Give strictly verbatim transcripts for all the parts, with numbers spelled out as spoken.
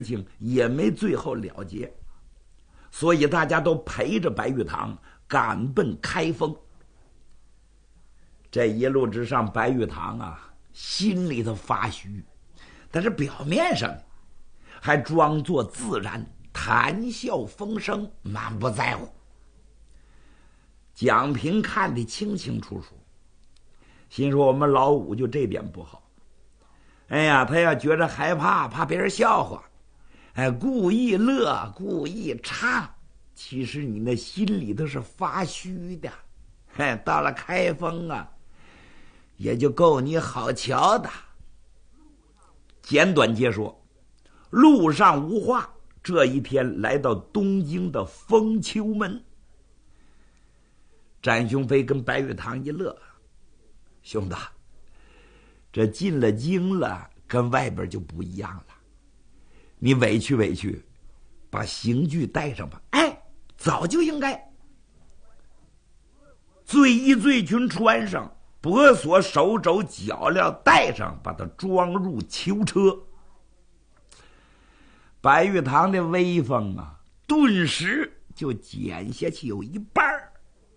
情也没最后了结，所以大家都陪着白玉堂赶奔开封。这一路之上，白玉堂啊，心里头发虚，但是表面上还装作自然，谈笑风生，满不在乎。蒋平看得清清楚楚，心说我们老五就这点不好。哎呀，他要觉着害怕，怕别人笑话，哎，故意乐，故意唱，其实你那心里头是发虚的。嘿，到了开封啊，也就够你好瞧的。简短截说，路上无话。这一天来到东京的丰丘门，展雄飞跟白玉堂一乐，兄弟，这进了京了，跟外边就不一样了。你委屈委屈，把刑具带上吧。哎，早就应该。醉衣醉裙穿上，脖锁手肘脚镣带上，把他装入囚车。白玉堂的威风啊，顿时就减下去有一半儿。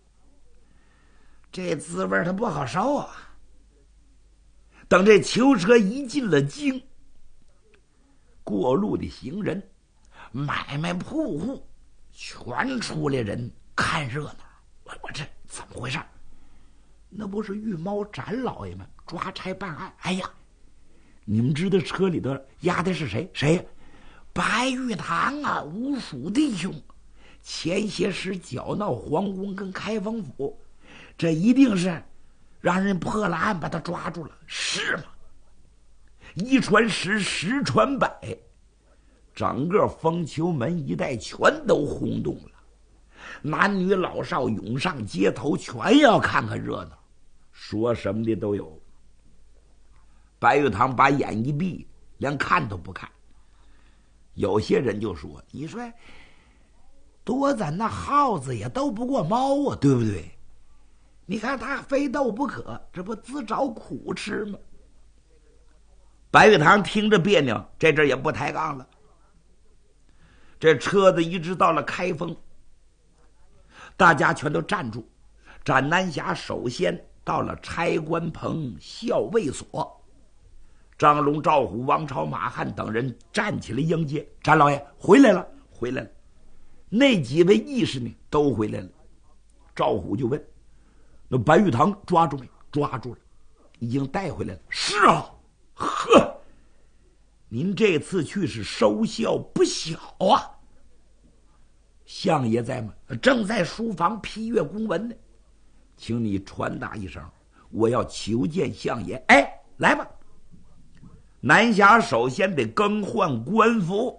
这滋味他不好受啊。等这囚车一进了京，过路的行人、买卖铺户全出来人看热闹。我我这怎么回事？那不是御猫展老爷们抓差办案？哎呀，你们知道车里头押的是谁？谁呀？白玉堂啊，吴蜀弟兄，前些时搅闹皇宫跟开封府，这一定是让人破了案把他抓住了，是吗？一传十，十传百，整个丰丘门一带全都轰动了，男女老少涌上街头，全要看看热闹，说什么的都有。白玉堂把眼一闭，连看都不看。有些人就说，你说多咱那耗子也斗不过猫啊，对不对？你看他非斗不可，这不自找苦吃吗？白玉堂听着别扭，这阵也不抬杠了。这车子一直到了开封，大家全都站住。展南侠首先到了差官棚校尉所，张龙、赵虎、王朝、马汉等人站起来迎接。展老爷回来了，回来了。那几位义士呢，都回来了。赵虎就问，那白玉堂抓住没？抓住了，已经带回来了。是啊，呵，您这次去是收效不小啊。相爷在吗？正在书房批阅公文呢，请你传达一声，我要求见相爷。哎，来吧。南侠首先得更换官服，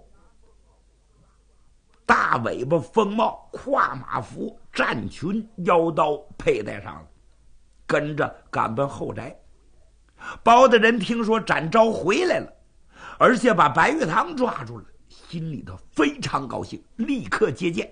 大尾巴风帽、跨马服、战裙、腰刀佩戴上了，跟着赶奔后宅。包大人听说展昭回来了，而且把白玉堂抓住了，心里头非常高兴，立刻接见。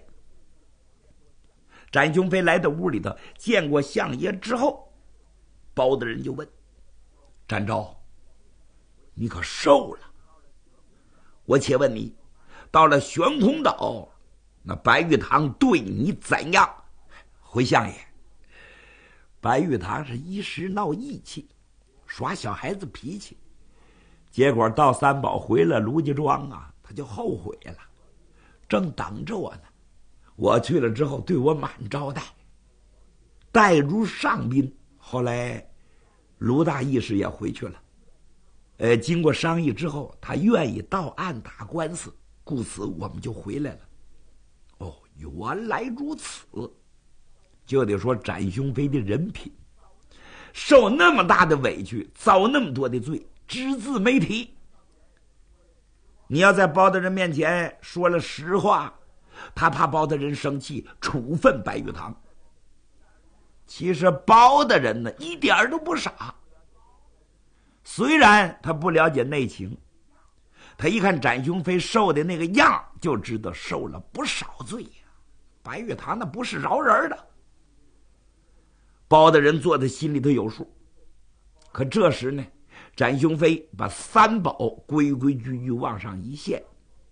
展雄飞来到屋里头，见过相爷之后，包大人就问展昭，你可瘦了？我且问你，到了悬空岛，那白玉堂对你怎样？回相爷，白玉堂是一时闹义气，耍小孩子脾气，结果到三宝回了卢家庄啊，他就后悔了，正等着我呢。我去了之后对我满招待，待如上宾。后来卢大义士也回去了，呃，经过商议之后，他愿意到案打官司，故此我们就回来了。哦，原来如此，就得说展雄飞的人品，受那么大的委屈，遭那么多的罪，只字没提。你要在包大人面前说了实话，他怕包大人生气，处分白玉堂。其实包大人呢，一点都不傻。虽然他不了解内情，他一看展雄飞受的那个样，就知道受了不少罪呀。白玉堂那不是饶人的。包大人做的心里头有数。可这时呢，展雄飞把三宝规规矩矩往上一献，